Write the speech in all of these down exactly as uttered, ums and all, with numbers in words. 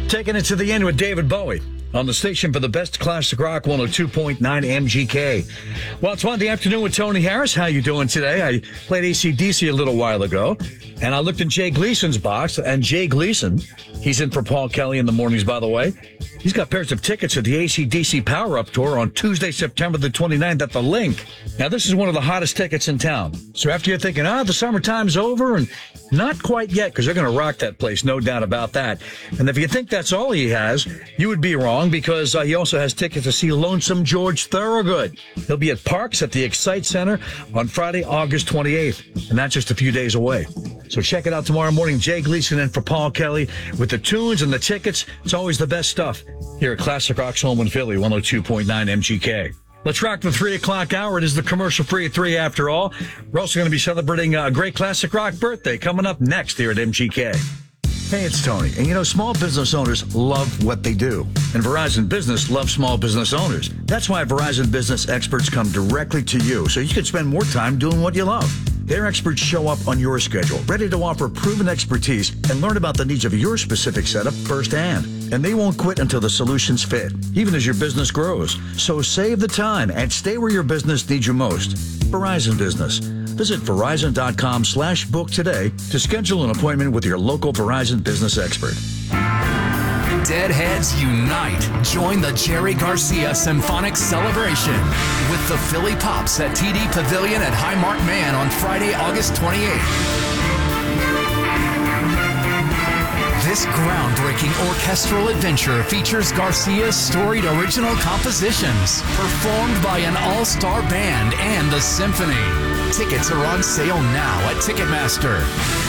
Taking it to the end with David Bowie on the station for the best classic rock, one oh two point nine M G K. Well, it's Monday afternoon with Tony Harris. How you doing today? I played A C D C a little while ago, and I looked in Jay Gleason's box, and Jay Gleason, he's in for Paul Kelly in the mornings, by the way. He's got pairs of tickets to the A C D C Power Up Tour on Tuesday, September the twenty-ninth at the Link. Now, this is one of the hottest tickets in town. So after you're thinking, ah, oh, the summertime's over, and not quite yet, because they're going to rock that place, no doubt about that. And if you think that's all he has, you would be wrong, because uh, he also has tickets to see Lonesome George Thorogood. He'll be at Parks at the Excite Center on Friday, August twenty-eighth, and that's just a few days away. So check it out tomorrow morning. Jay Gleason in for Paul Kelly with the tunes and the tickets. It's always the best stuff here at Classic Rock's home in Philly, one oh two point nine M G K. Let's rock the three o'clock hour. It is the commercial-free at three after all. We're also going to be celebrating a great Classic Rock birthday coming up next here at M G K. Hey, it's Tony. And you know, small business owners love what they do. And Verizon Business loves small business owners. That's why Verizon Business experts come directly to you, so you can spend more time doing what you love. Their experts show up on your schedule, ready to offer proven expertise and learn about the needs of your specific setup firsthand. And they won't quit until the solutions fit, even as your business grows. So save the time and stay where your business needs you most. Verizon Business. Visit Verizon.com slash book today to schedule an appointment with your local Verizon Business expert. Deadheads unite. Join the Jerry Garcia Symphonic Celebration with the Philly Pops at T D Pavilion at Highmark Man on Friday, August twenty-eighth. This groundbreaking orchestral adventure features Garcia's storied original compositions, performed by an all-star band and the symphony. Tickets are on sale now at Ticketmaster.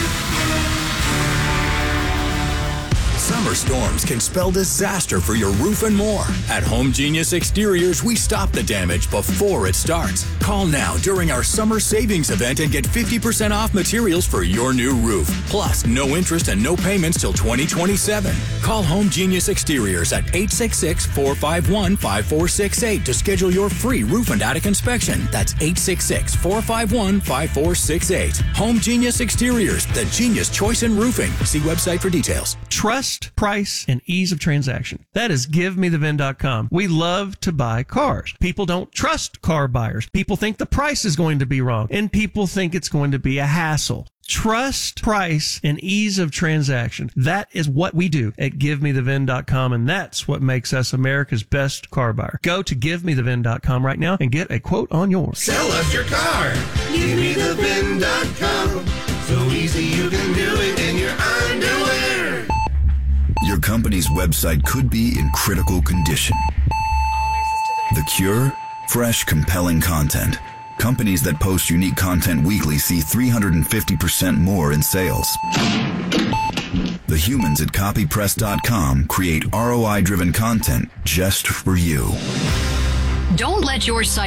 Summer storms can spell disaster for your roof and more. At Home Genius Exteriors, we stop the damage before it starts. Call now during our summer savings event and get fifty percent off materials for your new roof. Plus, no interest and no payments till twenty twenty-seven. Call Home Genius Exteriors at eight six six, four five one, five four six eight to schedule your free roof and attic inspection. That's eight six six, four five one, five four six eight. Home Genius Exteriors, the genius choice in roofing. See website for details. Trust, price, and ease of transaction. That is give me the V I N dot com. We love to buy cars. People don't trust car buyers. People think the price is going to be wrong, and people think it's going to be a hassle. Trust, price, and ease of transaction. That is what we do at give me the V I N dot com, and that's what makes us America's best car buyer. Go to give me the V I N dot com right now and get a quote on yours. Sell us your car. give me the V I N dot com. So easy you can do it in your underwear. Your company's website could be in critical condition. The cure? Fresh, compelling content. Companies that post unique content weekly see three hundred fifty percent more in sales. The humans at copy press dot com create R O I-driven content just for you. Don't let your site